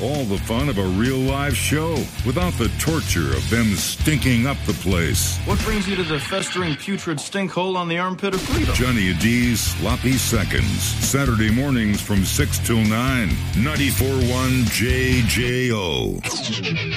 All the fun of a real live show without the torture of them stinking up the place. What brings you to the festering putrid stink hole on the armpit of freedom? Johnny D's Sloppy Seconds. Saturday mornings from 6 till 9. 94.1 JJO.